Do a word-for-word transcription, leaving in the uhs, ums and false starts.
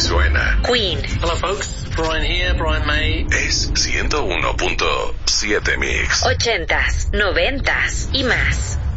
suena. Queen. Hello folks, Brian here, Brian May. Es ciento uno punto siete Mix. Ochentas, noventas y más.